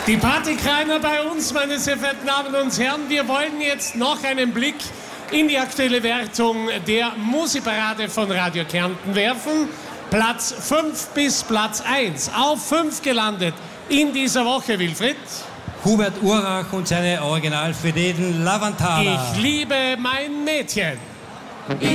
Die Partykreiner bei uns, meine sehr verehrten Damen und Herren. Wir wollen jetzt noch einen Blick in die aktuelle Wertung der Musikparade von Radio Kärnten werfen. Platz 5 bis Platz 1. Auf 5 gelandet in dieser Woche, Wilfried. Hubert Urach und seine Original Frieden Lavantala. Ich liebe mein Mädchen.